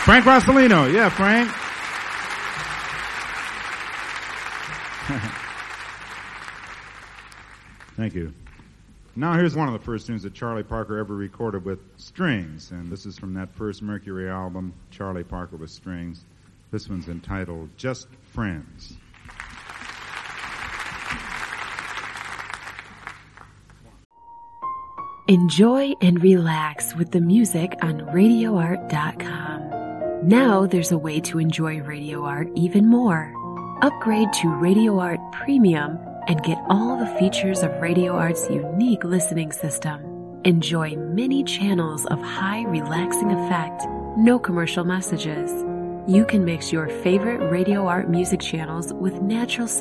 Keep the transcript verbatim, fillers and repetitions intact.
Frank Rossellino. Yeah, Frank. Thank you. Now here's one of the first tunes that Charlie Parker ever recorded with strings, and this is from that first Mercury album, Charlie Parker with Strings. This one's entitled Just Friends. Enjoy and relax with the music on radio art dot com. Now there's a way to enjoy Radio Art even more. Upgrade to Radio Art Premium and get all the features of Radio Art's unique listening system. Enjoy many channels of high relaxing effect, no commercial messages. You can mix your favorite Radio Art music channels with natural